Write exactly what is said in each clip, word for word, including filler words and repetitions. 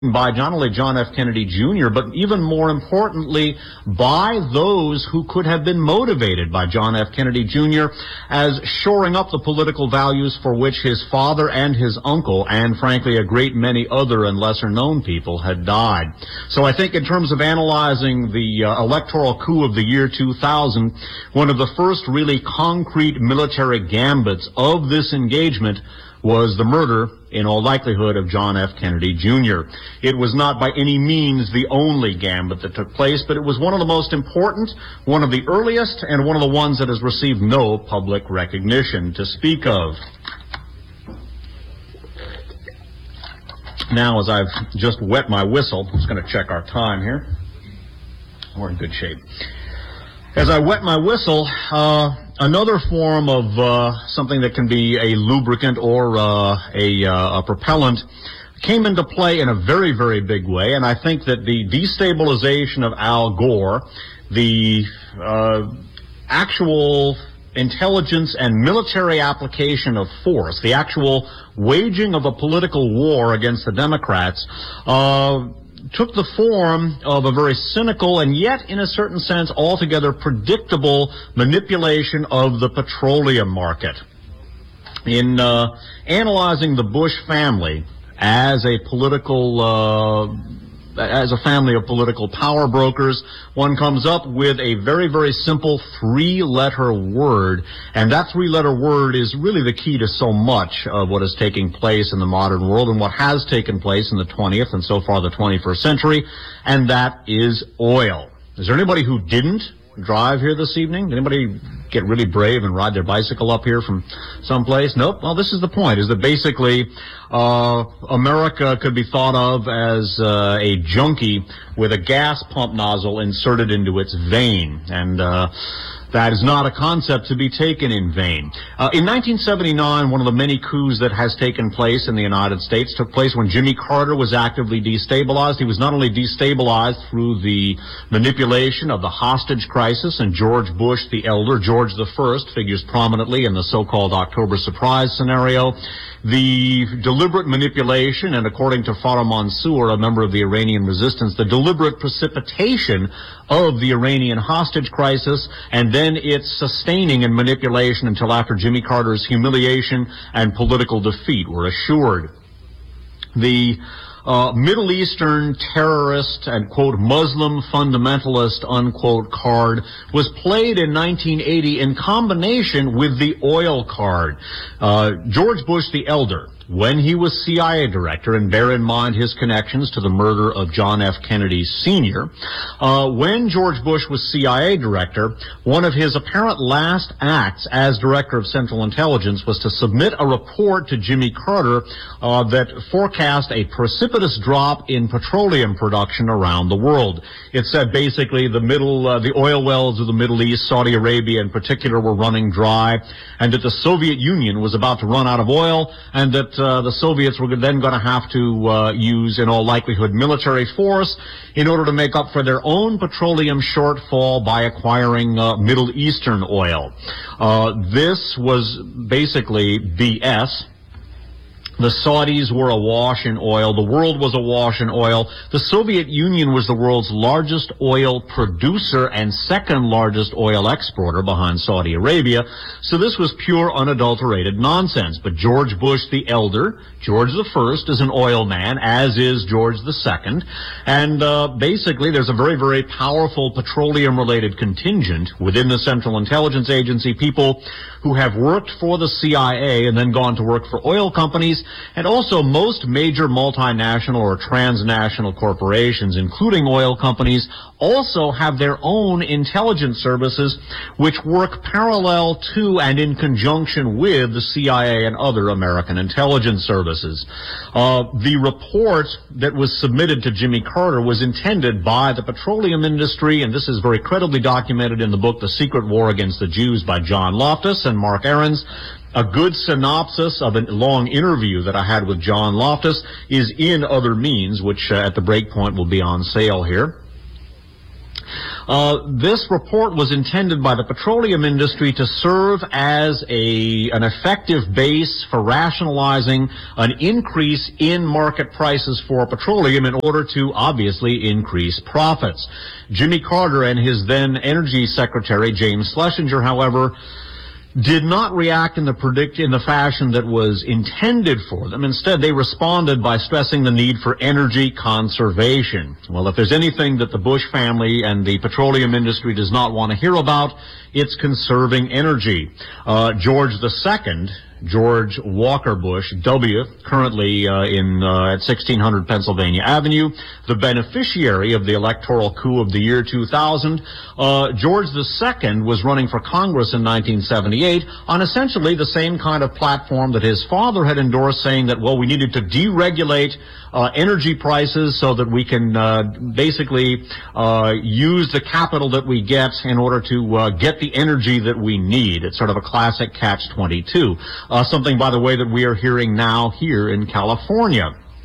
by not only John F. Kennedy Junior, but even more importantly, by those who could have been motivated by John F. Kennedy Junior as shoring up the political values for which his father and his uncle, and frankly a great many other and lesser-known people, had died. So I think in terms of analyzing the uh, electoral coup of the year two thousand, one of the first really concrete military gambits of this engagement was the murder, in all likelihood, of John F. Kennedy Junior It was not by any means the only gambit that took place, but it was one of the most important, one of the earliest, and one of the ones that has received no public recognition to speak of. Now, as I've just wet my whistle, I'm just going to check our time here. We're in good shape. As I wet my whistle, uh, another form of uh, something that can be a lubricant or uh, a, uh, a propellant came into play in a very, very big way, and I think that the destabilization of Al Gore, the uh, actual intelligence and military application of force, the actual waging of a political war against the Democrats, uh, took the form of a very cynical and yet, in a certain sense, altogether predictable manipulation of the petroleum market. In uh, analyzing the Bush family as a political, uh, as a family of political power brokers, one comes up with a very, very simple three-letter word, and that three-letter word is really the key to so much of what is taking place in the modern world and what has taken place in the twentieth and so far the twenty-first century, and that is oil. Is there anybody who didn't drive here this evening? Did anybody get really brave and ride their bicycle up here from someplace? Nope. Well, this is the point, is that basically uh America could be thought of as uh, a junkie with a gas pump nozzle inserted into its vein, and uh that is not a concept to be taken in vain. Uh, in nineteen seventy-nine, one of the many coups that has taken place in the United States took place when Jimmy Carter was actively destabilized. He was not only destabilized through the manipulation of the hostage crisis, and George Bush the elder, George the First, figures prominently in the so-called October surprise scenario. The deliberate manipulation, and according to Farah Mansour, a member of the Iranian resistance, the deliberate precipitation of the Iranian hostage crisis, and then its sustaining and manipulation until after Jimmy Carter's humiliation and political defeat were assured. The uh, Middle Eastern terrorist and, quote, Muslim fundamentalist, unquote, card was played in nineteen eighty in combination with the oil card. Uh, George Bush the elder, when he was C I A director, and bear in mind his connections to the murder of John F. Kennedy Senior, uh, when George Bush was C I A director, one of his apparent last acts as director of Central Intelligence was to submit a report to Jimmy Carter uh, that forecast a precipitous drop in petroleum production around the world. It said basically the middle, uh, the oil wells of the Middle East, Saudi Arabia in particular, were running dry, and that the Soviet Union was about to run out of oil, and that Uh, the Soviets were then going to have to uh, use, in all likelihood, military force in order to make up for their own petroleum shortfall by acquiring uh, Middle Eastern oil. Uh, this was basically B S. The Saudis were awash in oil. The world was awash in oil. The Soviet Union was the world's largest oil producer and second largest oil exporter behind Saudi Arabia. So this was pure, unadulterated nonsense. But George Bush the elder, George the First, is an oil man, as is George the Second. And uh, basically there's a very, very powerful petroleum-related contingent within the Central Intelligence Agency, people who have worked for the C I A and then gone to work for oil companies. And also most major multinational or transnational corporations, including oil companies, also have their own intelligence services which work parallel to and in conjunction with the C I A and other American intelligence services. Uh, the report that was submitted to Jimmy Carter was intended by the petroleum industry, and this is very credibly documented in the book The Secret War Against the Jews by John Loftus and Mark Ahrens. A good synopsis of a long interview that I had with John Loftus is in Other Means, which uh, at the break point will be on sale here. Uh, this report was intended by the petroleum industry to serve as a an effective base for rationalizing an increase in market prices for petroleum in order to obviously increase profits. Jimmy Carter and his then Energy Secretary, James Schlesinger, however, did not react in the predict in the fashion that was intended for them. Instead, they responded by stressing the need for energy conservation. Well, if there's anything that the Bush family and the petroleum industry does not want to hear about, it's conserving energy. Uh, George the Second, George Walker Bush, W., currently uh, in uh, at sixteen hundred Pennsylvania Avenue, the beneficiary of the electoral coup of the year two thousand. Uh, George the Second was running for Congress in nineteen seventy-eight on essentially the same kind of platform that his father had endorsed, saying that, well, we needed to deregulate uh, energy prices so that we can uh, basically uh, use the capital that we get in order to uh, get the energy that we need. It's sort of a classic catch twenty-two. Uh, something, by the way, that we are hearing now here in California.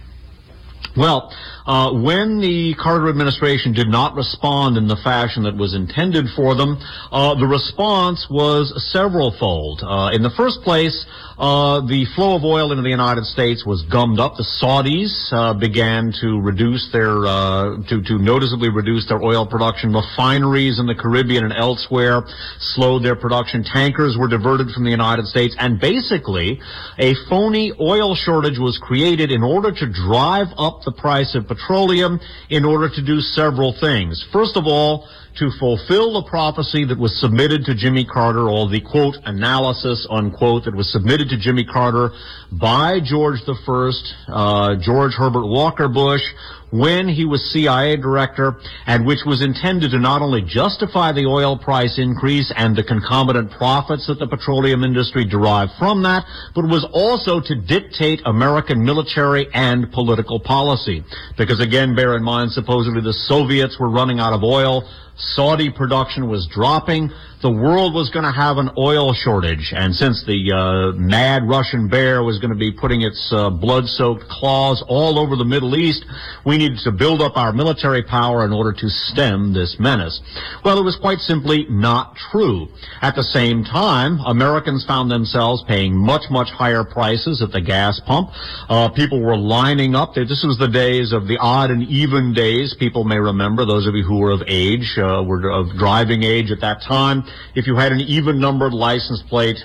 Well, uh, when the Carter administration did not respond in the fashion that was intended for them, uh, the response was several-fold. Uh, in the first place, uh, the flow of oil into the United States was gummed up. The Saudis uh, began to reduce their, uh, to, to noticeably reduce their oil production. Refineries in the Caribbean and elsewhere slowed their production. Tankers were diverted from the United States, and basically, a phony oil shortage was created in order to drive up the price of petroleum in order to do several things. First of all, to fulfill the prophecy that was submitted to Jimmy Carter, or the, quote, analysis, unquote, that was submitted to Jimmy Carter by George the First, uh, George Herbert Walker Bush, when he was C I A director, and which was intended to not only justify the oil price increase and the concomitant profits that the petroleum industry derived from that, but was also to dictate American military and political policy. Because again, bear in mind, supposedly the Soviets were running out of oil, Saudi production was dropping, the world was going to have an oil shortage, and since the uh, mad Russian bear was going to be putting its uh, blood-soaked claws all over the Middle East, we needed to build up our military power in order to stem this menace. Well, it was quite simply not true. At the same time, Americans found themselves paying much, much higher prices at the gas pump. Uh, people were lining up. This was the days of the odd and even days. People may remember, those of you who were of age, uh, were of driving age at that time. If you had an even-numbered license plate,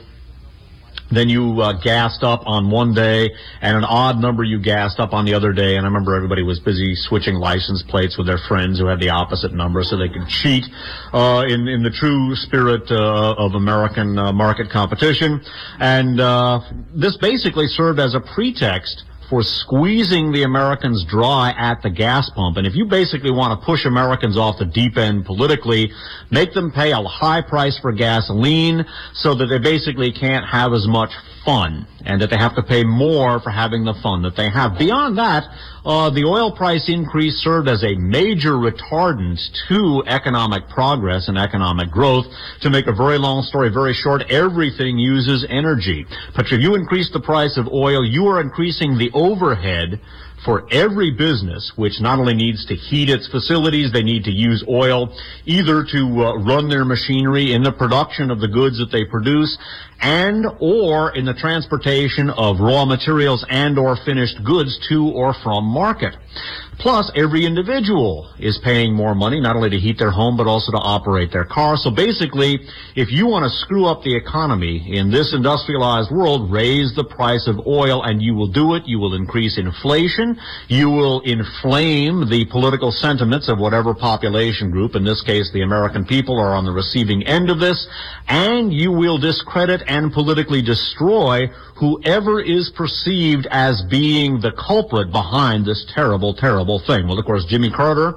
then you uh, gassed up on one day, and an odd number you gassed up on the other day. And I remember everybody was busy switching license plates with their friends who had the opposite number so they could cheat uh, in, in the true spirit uh, of American uh, market competition. And uh, this basically served as a pretext for squeezing the Americans dry at the gas pump. And if you basically want to push Americans off the deep end politically, make them pay a high price for gasoline so that they basically can't have as much fun, and that they have to pay more for having the fun that they have. Beyond that, uh, the oil price increase served as a major retardant to economic progress and economic growth. To make a very long story very short, everything uses energy. But if you increase the price of oil, you are increasing the overhead for every business, which not only needs to heat its facilities, they need to use oil either to uh, run their machinery in the production of the goods that they produce, and or in the transportation of raw materials and or finished goods to or from market. Plus, every individual is paying more money, not only to heat their home, but also to operate their car. So basically, if you want to screw up the economy in this industrialized world, raise the price of oil, and you will do it. You will increase inflation. You will inflame the political sentiments of whatever population group, in this case the American people, are on the receiving end of this, and you will discredit and politically destroy whoever is perceived as being the culprit behind this terrible, terrible thing. Well, of course, Jimmy Carter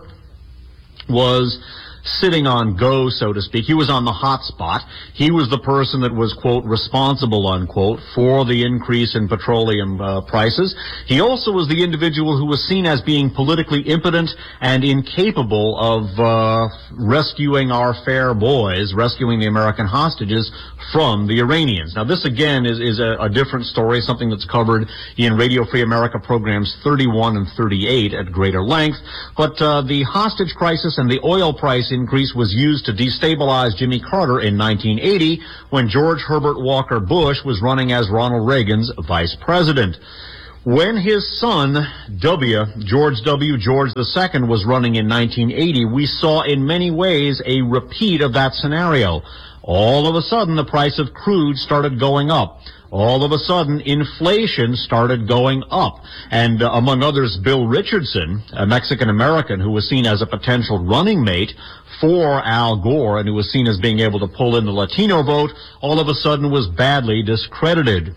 was sitting on go, so to speak. He was on the hot spot. He was the person that was, quote, responsible, unquote, for the increase in petroleum uh, prices. He also was the individual who was seen as being politically impotent and incapable of uh, rescuing our fair boys, rescuing the American hostages from the Iranians. Now, this, again, is, is a, a different story, something that's covered in Radio Free America programs thirty-one and thirty-eight at greater length. But uh, the hostage crisis and the oil price increase was used to destabilize Jimmy Carter in nineteen eighty when George Herbert Walker Bush was running as Ronald Reagan's vice president. When his son, W, George W. George the Second, was running in nineteen eighty, we saw in many ways a repeat of that scenario. All of a sudden, the price of crude started going up. All of a sudden, inflation started going up. And uh, among others, Bill Richardson, a Mexican-American who was seen as a potential running mate for Al Gore and who was seen as being able to pull in the Latino vote, all of a sudden was badly discredited.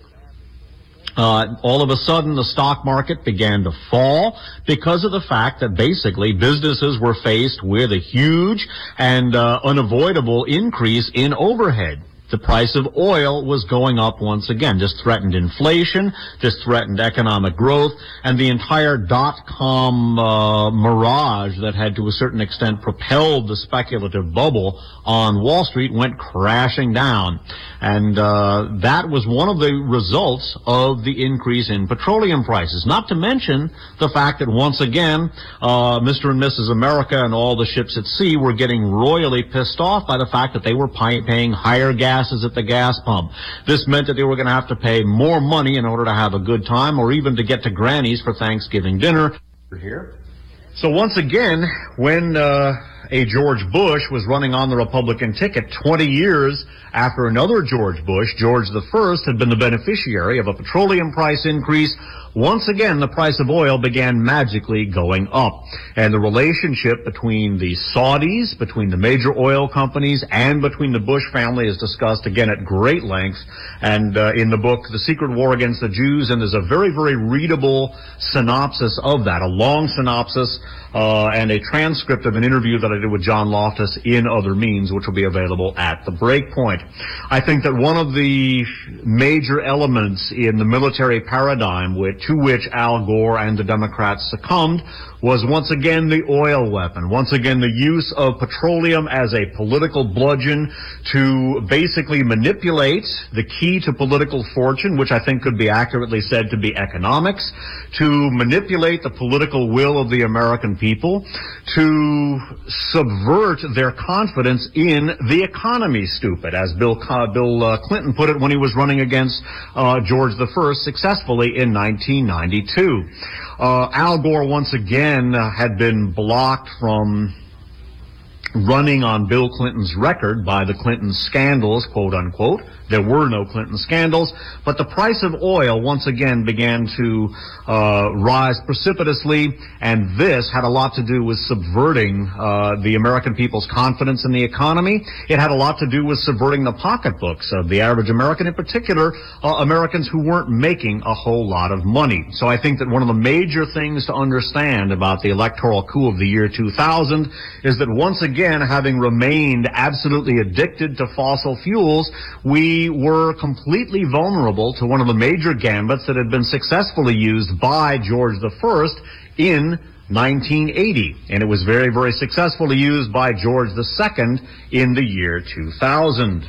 Uh, all of a sudden, the stock market began to fall because of the fact that basically businesses were faced with a huge and uh, unavoidable increase in overhead. The price of oil was going up once again. This threatened inflation, this threatened economic growth, and the entire dot-com uh, mirage that had to a certain extent propelled the speculative bubble on Wall Street went crashing down. And uh, that was one of the results of the increase in petroleum prices. Not to mention the fact that once again, uh, Mister and Missus America and all the ships at sea were getting royally pissed off by the fact that they were pay- paying higher gas at the gas pump. This meant that they were going to have to pay more money in order to have a good time or even to get to Granny's for Thanksgiving dinner. Here. So once again, when uh, a George Bush was running on the Republican ticket twenty years after another George Bush, George the First, had been the beneficiary of a petroleum price increase, once again, the price of oil began magically going up. And the relationship between the Saudis, between the major oil companies, and between the Bush family is discussed again at great length. And uh, in the book, The Secret War Against the Jews, and there's a very, very readable synopsis of that, a long synopsis uh, and a transcript of an interview that I did with John Loftus in Other Means, which will be available at the break point. I think that one of the major elements in the military paradigm which to which Al Gore and the Democrats succumbed was once again the oil weapon, once again the use of petroleum as a political bludgeon to basically manipulate the key to political fortune, which I think could be accurately said to be economics, to manipulate the political will of the American people, to subvert their confidence in the economy, stupid, as Bill, uh, Bill uh, Clinton put it when he was running against uh, George the First successfully in nineteen ninety-two. Uh, Al Gore once again uh, had been blocked from running on Bill Clinton's record by the Clinton scandals, quote unquote. There were no Clinton scandals, but the price of oil once again began to uh, rise precipitously, and this had a lot to do with subverting uh, the American people's confidence in the economy. It had a lot to do with subverting the pocketbooks of the average American, in particular uh, Americans who weren't making a whole lot of money. So I think that one of the major things to understand about the electoral coup of the year two thousand is that once again, having remained absolutely addicted to fossil fuels, we were completely vulnerable to one of the major gambits that had been successfully used by George the First in nineteen eighty. And it was very, very successfully used by George the Second in the year two thousand.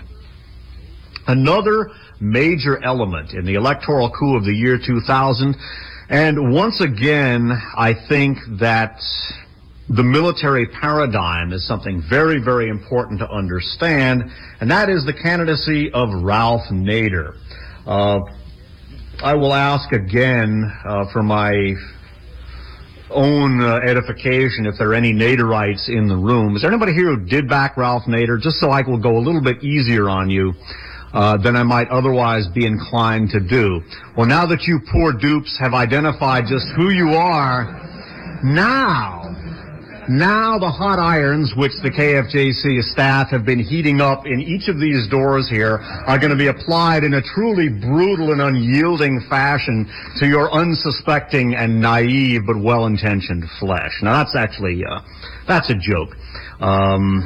Another major element in the electoral coup of the year two thousand, and once again, I think that the military paradigm is something very, very important to understand, and that is the candidacy of Ralph Nader. Uh, I will ask again uh, for my own uh, edification if there are any Naderites in the room. Is there anybody here who did back Ralph Nader, just so I will go a little bit easier on you uh, than I might otherwise be inclined to do? Well, now that you poor dupes have identified just who you are, now... Now the hot irons, which the K F J C staff have been heating up in each of these doors here, are going to be applied in a truly brutal and unyielding fashion to your unsuspecting and naive but well-intentioned flesh. Now that's actually, uh, that's a joke. Um,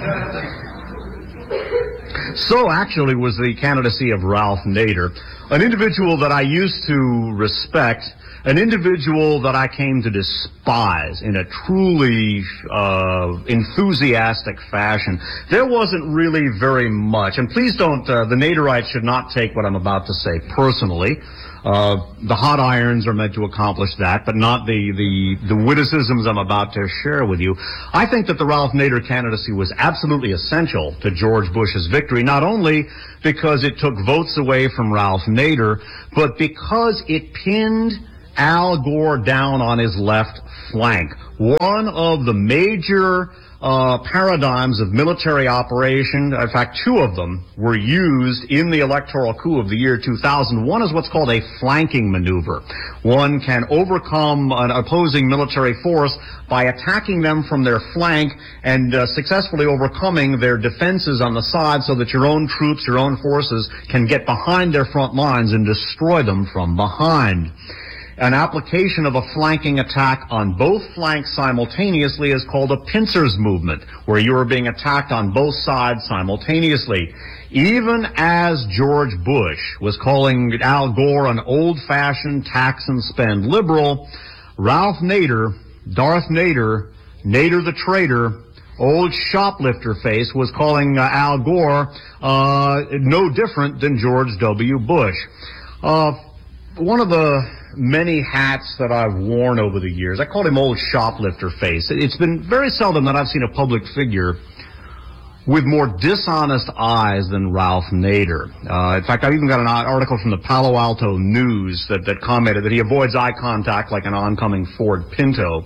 so actually was the candidacy of Ralph Nader, an individual that I used to respect an individual that I came to despise in a truly uh, enthusiastic fashion. There wasn't really very much, and please don't, uh, the Naderites should not take what I'm about to say personally. Uh, the hot irons are meant to accomplish that, but not the, the, the witticisms I'm about to share with you. I think that the Ralph Nader candidacy was absolutely essential to George Bush's victory, not only because it took votes away from Ralph Nader, but because it pinned Al Gore down on his left flank. One of the major uh, paradigms of military operation, in fact, two of them were used in the electoral coup of the year two thousand. One is what's called a flanking maneuver. One can overcome an opposing military force by attacking them from their flank and uh, successfully overcoming their defenses on the side so that your own troops, your own forces can get behind their front lines and destroy them from behind. An application of a flanking attack on both flanks simultaneously is called a pincers movement, where you are being attacked on both sides simultaneously. Even as George Bush was calling Al Gore an old-fashioned tax and spend liberal, Ralph Nader, Darth Nader, Nader the traitor, old shoplifter face, was calling uh, Al Gore uh, no different than George W. Bush. Uh, one of the many hats that I've worn over the years, I called him old shoplifter face. It's been very seldom that I've seen a public figure with more dishonest eyes than Ralph Nader. Uh, in fact, I've even got an article from the Palo Alto News that, that commented that he avoids eye contact like an oncoming Ford Pinto.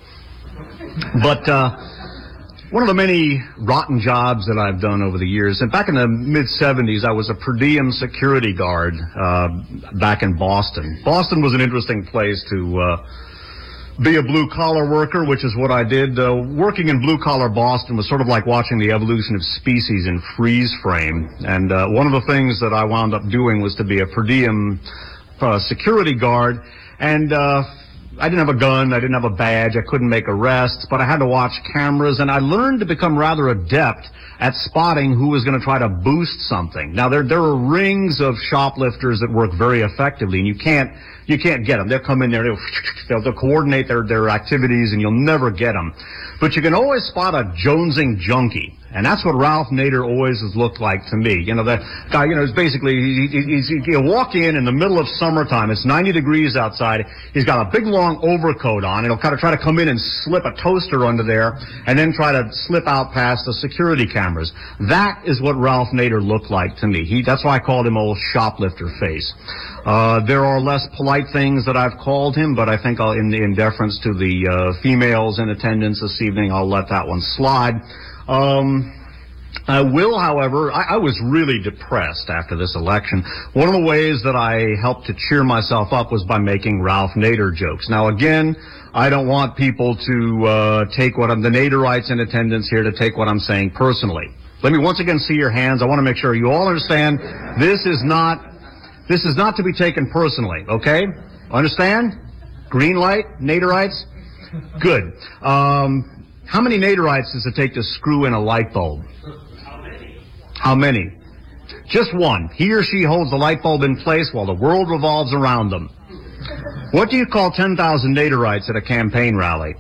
But uh, one of the many rotten jobs that I've done over the years, and back in the mid seventies, I was a per diem security guard uh, back in Boston. Boston was an interesting place to uh, be a blue-collar worker, which is what I did. Uh, working in blue-collar Boston was sort of like watching the evolution of species in freeze frame. And uh, one of the things that I wound up doing was to be a per diem uh, security guard. And uh, I didn't have a gun, I didn't have a badge, I couldn't make arrests, but I had to watch cameras, and I learned to become rather adept at spotting who was going to try to boost something. Now, there there are rings of shoplifters that work very effectively, and you can't you can't get them. They'll come in there, they'll, they'll, they'll coordinate their, their activities, and you'll never get them. But you can always spot a jonesing junkie. And that's what Ralph Nader always has looked like to me. You know, that guy, you know, is basically, he, he, he's, he'll walk in in the middle of summertime. It's ninety degrees outside. He's got a big, long overcoat on, and he'll kind of try to come in and slip a toaster under there and then try to slip out past the security cameras. That is what Ralph Nader looked like to me. He, that's why I called him old shoplifter face. Uh, there are less polite things that I've called him, but I think I'll, in, in deference to the uh, females in attendance this evening, I'll let that one slide. Um, I will, however, I, I was really depressed after this election. One of the ways that I helped to cheer myself up was by making Ralph Nader jokes. Now, again, I don't want people to uh, take what I'm, the Naderites in attendance here, to take what I'm saying personally. Let me once again see your hands. I want to make sure you all understand this is not, this is not to be taken personally, okay? Understand? Green light, Naderites? Good. Um... How many Naderites does it take to screw in a light bulb? How many? How many? Just one. He or she holds the light bulb in place while the world revolves around them. What do you call ten thousand Naderites at a campaign rally?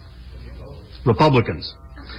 Republicans.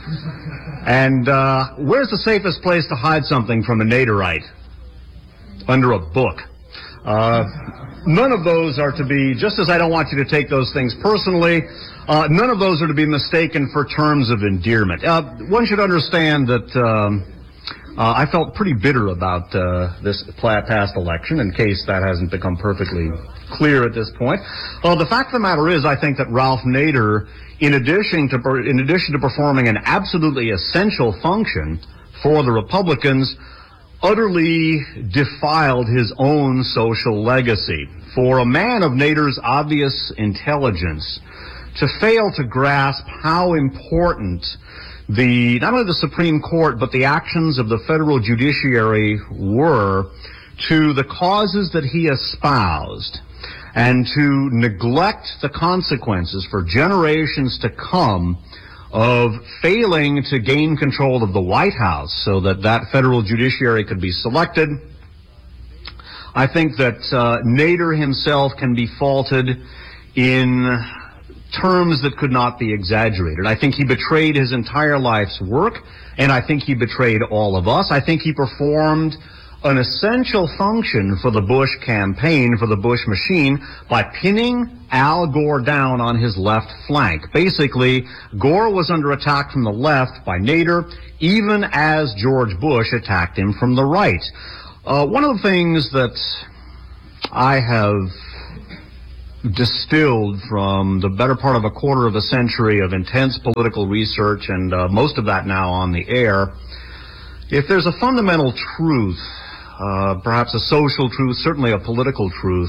And uh, where's the safest place to hide something from a Naderite? Under a book. Uh, none of those are to be, just as I don't want you to take those things personally, uh, none of those are to be mistaken for terms of endearment. Uh, one should understand that um, uh, I felt pretty bitter about uh, this past election, in case that hasn't become perfectly clear at this point. Uh, the fact of the matter is, I think that Ralph Nader, in addition to in addition to performing an absolutely essential function for the Republicans, utterly defiled his own social legacy. For a man of Nader's obvious intelligence to fail to grasp how important the, not only the Supreme Court, but the actions of the federal judiciary were to the causes that he espoused, and to neglect the consequences for generations to come of failing to gain control of the White House so that that federal judiciary could be selected. I think that uh, Nader himself can be faulted in terms that could not be exaggerated. I think he betrayed his entire life's work, and I think he betrayed all of us. I think he performed an essential function for the Bush campaign, for the Bush machine, by pinning Al Gore down on his left flank. Basically, Gore was under attack from the left by Nader, even as George Bush attacked him from the right. Uh, one of the things that I have distilled from the better part of a quarter of a century of intense political research, and uh, most of that now on the air, if there's a fundamental truth, uh, perhaps a social truth, certainly a political truth,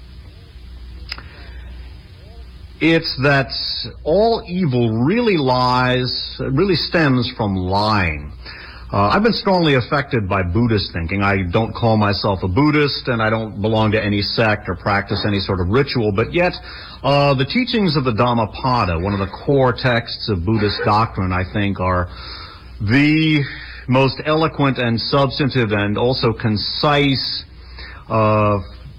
it's that all evil really lies, really stems from lying. Uh, I've been strongly affected by Buddhist thinking. I don't call myself a Buddhist, and I don't belong to any sect or practice any sort of ritual, but yet uh, the teachings of the Dhammapada, one of the core texts of Buddhist doctrine, I think, are the most eloquent and substantive and also concise uh,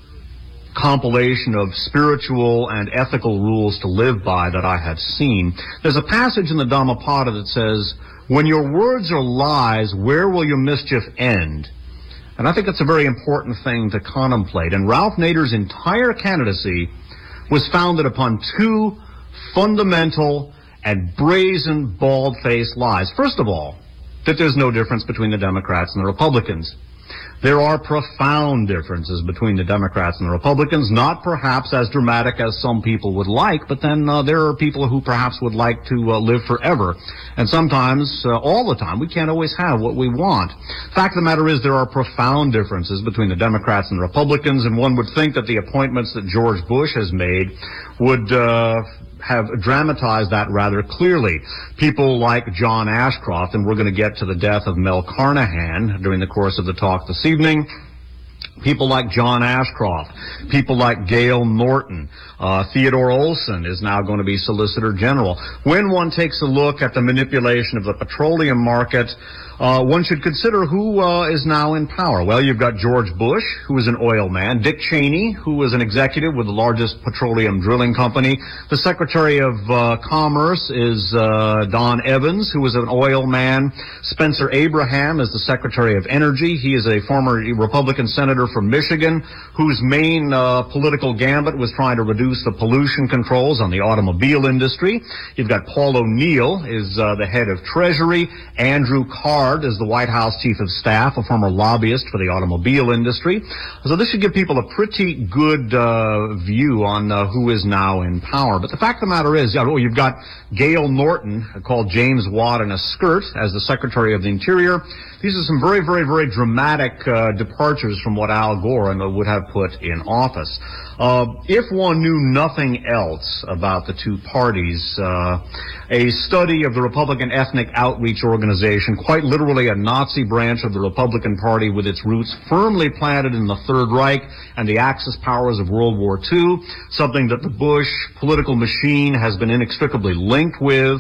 compilation of spiritual and ethical rules to live by that I have seen. There's a passage in the Dhammapada that says, "When your words are lies, where will your mischief end?" And I think that's a very important thing to contemplate. And Ralph Nader's entire candidacy was founded upon two fundamental and brazen, bald-faced lies. First of all, that there's no difference between the Democrats and the Republicans. There are profound differences between the Democrats and the Republicans, not perhaps as dramatic as some people would like, but then uh, there are people who perhaps would like to uh, live forever. And sometimes, uh, all the time, we can't always have what we want. Fact of the matter is there are profound differences between the Democrats and the Republicans, and one would think that the appointments that George Bush has made would uh, have dramatized that rather clearly. People like John Ashcroft, and we're going to get to the death of Mel Carnahan during the course of the talk this evening. People like John Ashcroft, people like Gail Norton, uh, Theodore Olson is now going to be Solicitor General. When one takes a look at the manipulation of the petroleum market, uh, one should consider who uh, is now in power. Well, you've got George Bush, who is an oil man, Dick Cheney, who is an executive with the largest petroleum drilling company. The Secretary of uh, Commerce is uh, Don Evans, who is an oil man. Spencer Abraham is the Secretary of Energy. He is a former Republican senator from Michigan, whose main uh, political gambit was trying to reduce the pollution controls on the automobile industry. You've got Paul O'Neill is uh, the head of Treasury. Andrew Card is the White House chief of staff, a former lobbyist for the automobile industry. So this should give people a pretty good uh, view on uh, who is now in power. But the fact of the matter is, yeah, well, you've got Gail Norton, called James Watt in a skirt, as the Secretary of the Interior. These are some very, very, very dramatic uh, departures from what Al Gore would have put in office. Uh, if one knew nothing else about the two parties, uh, a study of the Republican Ethnic Outreach Organization, quite literally a Nazi branch of the Republican Party with its roots firmly planted in the Third Reich and the Axis powers of World War Two, something that the Bush political machine has been inextricably linked with,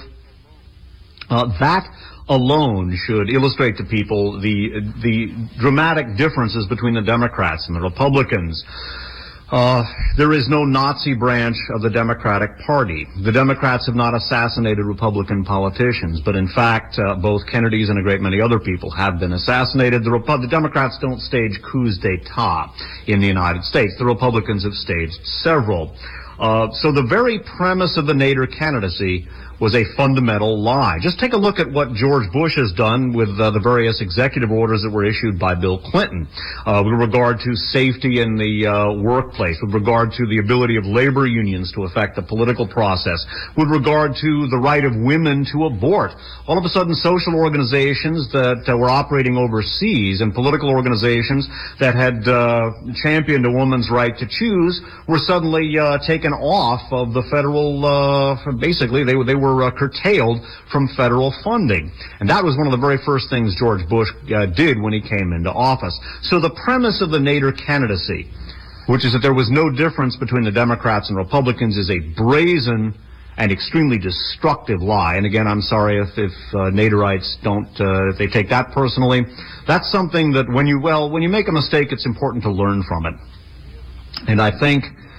uh, that alone should illustrate to people the the dramatic differences between the Democrats and the Republicans. Uh, there is no Nazi branch of the Democratic Party. The Democrats have not assassinated Republican politicians, but in fact, uh, both Kennedys and a great many other people have been assassinated. The, Repu- the Democrats don't stage coups d'etat in the United States. The Republicans have staged several. Uh, so the very premise of the Nader candidacy was a fundamental lie. Just take a look at what George Bush has done with uh, the various executive orders that were issued by Bill Clinton uh, with regard to safety in the uh, workplace, with regard to the ability of labor unions to affect the political process, with regard to the right of women to abort. All of a sudden, social organizations that uh, were operating overseas and political organizations that had uh, championed a woman's right to choose were suddenly uh, taken off of the federal, uh, basically, they, they were uh, curtailed from federal funding. And that was one of the very first things George Bush uh, did when he came into office. So the premise of the Nader candidacy, which is that there was no difference between the Democrats and Republicans, is a brazen and extremely destructive lie. And again, I'm sorry if, if uh, Naderites don't, uh, if they take that personally. That's something that when you, well, when you make a mistake, it's important to learn from it. And I think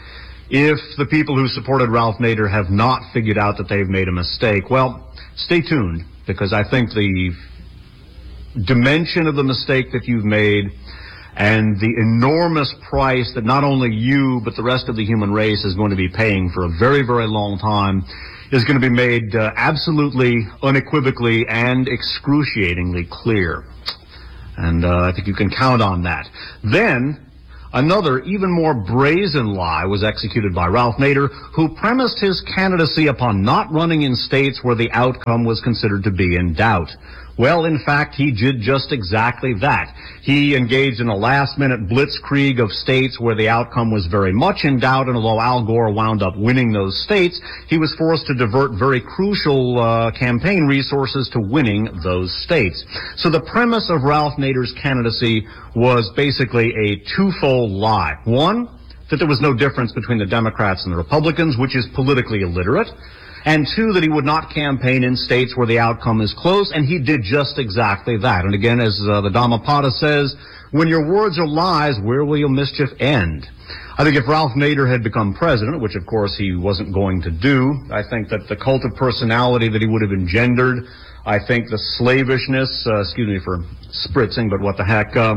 if the people who supported Ralph Nader have not figured out that they've made a mistake. Well, stay tuned, because I think the dimension of the mistake that you've made and the enormous price that not only you but the rest of the human race is going to be paying for a very, very long time is going to be made uh, absolutely, unequivocally, and excruciatingly clear. And uh, I think you can count on that. Then, another, even more brazen lie was executed by Ralph Nader, who premised his candidacy upon not running in states where the outcome was considered to be in doubt. Well, in fact, he did just exactly that. He engaged in a last-minute blitzkrieg of states where the outcome was very much in doubt, and although Al Gore wound up winning those states, he was forced to divert very crucial uh, campaign resources to winning those states. So the premise of Ralph Nader's candidacy was basically a twofold lie. One, that there was no difference between the Democrats and the Republicans, which is politically illiterate. And two, that he would not campaign in states where the outcome is close, and he did just exactly that. And again, as uh, the Dhammapada says, when your words are lies, where will your mischief end? I think if Ralph Nader had become president, which of course he wasn't going to do, I think that the cult of personality that he would have engendered, I think the slavishness, uh, excuse me for spritzing, but what the heck, uh,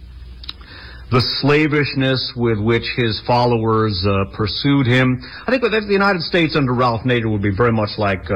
the slavishness with which his followers uh, pursued him. I think that the United States under Ralph Nader would be very much like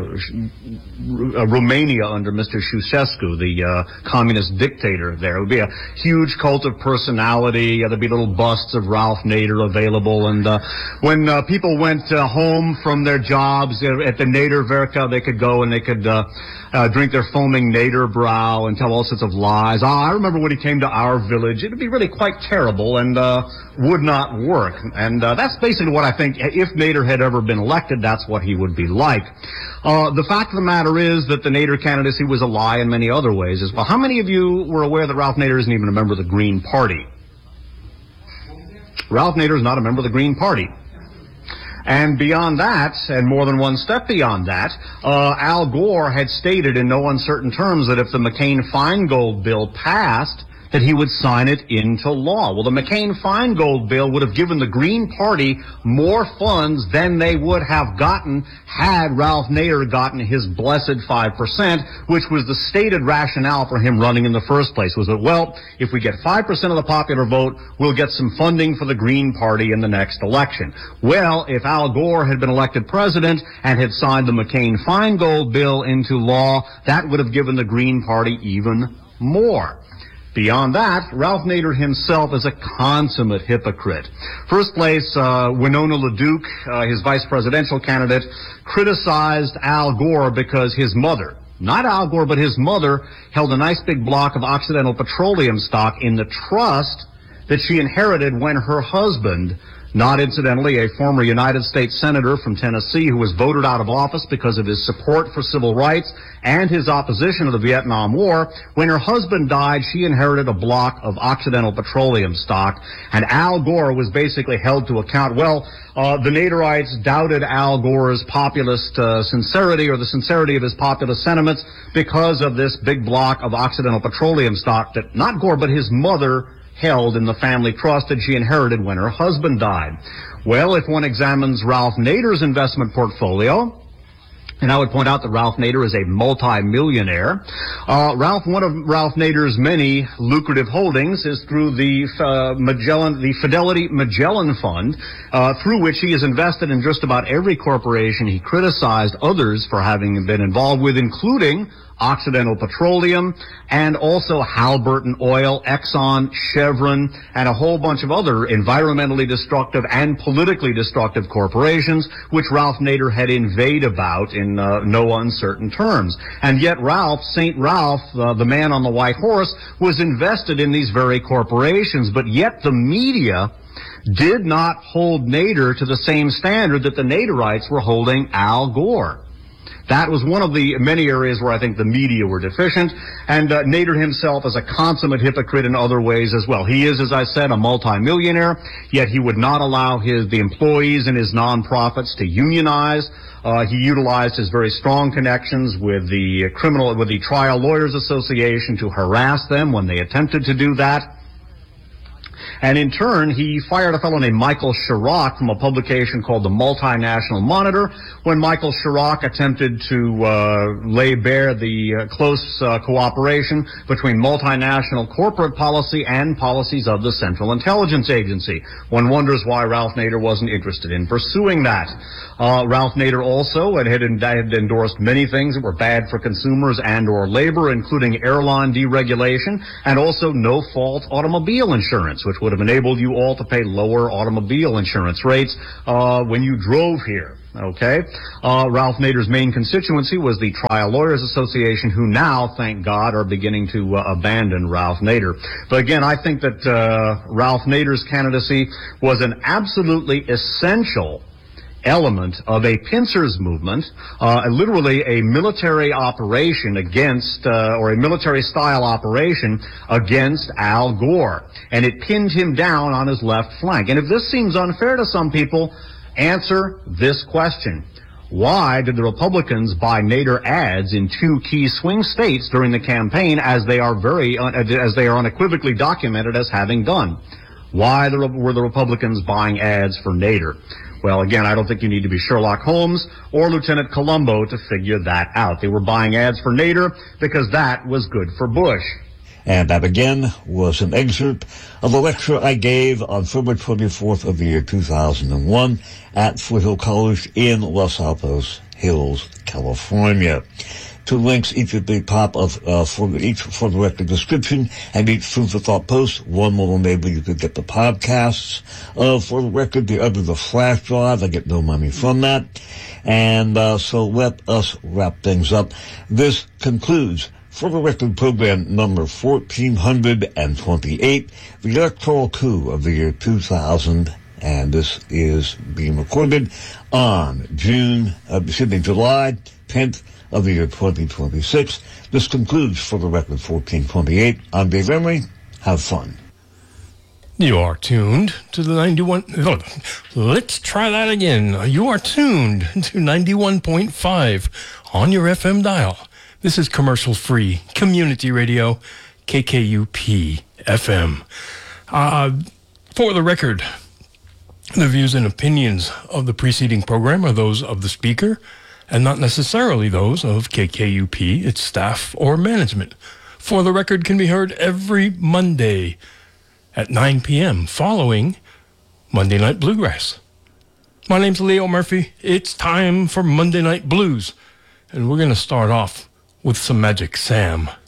uh, Romania under Mister Ceausescu, the uh, communist dictator there. It would be a huge cult of personality. Uh, there'd be little busts of Ralph Nader available. And uh, when uh, people went uh, home from their jobs uh, at the Naderwerke, they could go and they could uh, uh, drink their foaming Nader brow and tell all sorts of lies. Oh, I remember when he came to our village. It would be really quite terrible and uh, would not work. And uh, that's basically what I think, if Nader had ever been elected, that's what he would be like. Uh, the fact of the matter is that the Nader candidacy was a lie in many other ways as well. How many of you were aware that Ralph Nader isn't even a member of the Green Party? Ralph Nader is not a member of the Green Party. And beyond that, and more than one step beyond that, uh, Al Gore had stated in no uncertain terms that if the McCain-Feingold bill passed, that he would sign it into law. Well, the McCain-Feingold bill would have given the Green Party more funds than they would have gotten had Ralph Nader gotten his blessed five percent, which was the stated rationale for him running in the first place, was that, well, if we get five percent of the popular vote, we'll get some funding for the Green Party in the next election. Well, if Al Gore had been elected president and had signed the McCain-Feingold bill into law, that would have given the Green Party even more. Beyond that, Ralph Nader himself is a consummate hypocrite. First place, uh, Winona LaDuke, uh, his vice presidential candidate, criticized Al Gore because his mother, not Al Gore, but his mother, held a nice big block of Occidental Petroleum stock in the trust that she inherited when her husband, not incidentally a former United States Senator from Tennessee who was voted out of office because of his support for civil rights and his opposition to the Vietnam War, when her husband died, she inherited a block of Occidental Petroleum stock, and Al Gore was basically held to account. Well, uh, the Naderites doubted Al Gore's populist uh, sincerity or the sincerity of his populist sentiments because of this big block of Occidental Petroleum stock that not Gore but his mother held in the family trust that she inherited when her husband died. Well, if one examines Ralph Nader's investment portfolio, and I would point out that Ralph Nader is a multi-millionaire. Uh, Ralph, one of Ralph Nader's many lucrative holdings is through the uh, Magellan, the Fidelity Magellan Fund, uh, through which he is invested in just about every corporation he criticized others for having been involved with, including Occidental Petroleum, and also Halliburton Oil, Exxon, Chevron, and a whole bunch of other environmentally destructive and politically destructive corporations, which Ralph Nader had inveighed about in uh, no uncertain terms. And yet Ralph, Saint Ralph, uh, the man on the white horse, was invested in these very corporations, but yet the media did not hold Nader to the same standard that the Naderites were holding Al Gore. That was one of the many areas where I think the media were deficient, and uh, Nader himself is a consummate hypocrite in other ways as well. He is, as I said, a multimillionaire, yet he would not allow his the employees in his nonprofits to unionize. Uh, he utilized his very strong connections with the criminal, with the Trial Lawyers Association to harass them when they attempted to do that. And in turn, he fired a fellow named Michael Chirac from a publication called the Multinational Monitor when Michael Chirac attempted to uh, lay bare the uh, close uh, cooperation between multinational corporate policy and policies of the Central Intelligence Agency. One wonders why Ralph Nader wasn't interested in pursuing that. Uh, Ralph Nader also had, had endorsed many things that were bad for consumers and or labor, including airline deregulation and also no-fault automobile insurance, which would have enabled you all to pay lower automobile insurance rates uh, when you drove here. Okay. Uh, Ralph Nader's main constituency was the Trial Lawyers Association, who now, thank God, are beginning to uh, abandon Ralph Nader. But again, I think that uh, Ralph Nader's candidacy was an absolutely essential element of a pincers movement, uh, literally a military operation against, uh, or a military-style operation against Al Gore. And it pinned him down on his left flank. And if this seems unfair to some people, answer this question. Why did the Republicans buy Nader ads in two key swing states during the campaign, as they are very, uh, as they are unequivocally documented as having done? Why the, were the Republicans buying ads for Nader? Well, again, I don't think you need to be Sherlock Holmes or Lieutenant Columbo to figure that out. They were buying ads for Nader because that was good for Bush. And that again was an excerpt of a lecture I gave on February twenty-fourth of the year two thousand one at Foothill College in Los Altos Hills, California. Two links, each at the top of uh, for each for the record description and each food for thought post. One will enable you to get the podcasts uh, for the record, the other the flash drive. I get no money from that. And uh, so let us wrap things up. This concludes For the Record program number fourteen twenty-eight, the electoral coup of the year two thousand. And this is being recorded on June, uh, excuse me, July tenth of the year twenty twenty-six. This concludes For the Record fourteen twenty-eight. I'm Dave Emery. Have fun. You are tuned to the ninety-one. Oh, let's try that again. You are tuned to ninety-one point five on your F M dial. This is commercial-free community radio, K K U P F M. Uh, for the record, the views and opinions of the preceding program are those of the speaker and not necessarily those of K K U P, its staff, or management. For the Record can be heard every Monday at nine p.m. following Monday Night Bluegrass. My name's Leo Murphy. It's time for Monday Night Blues, and we're going to start off with some Magic Sam.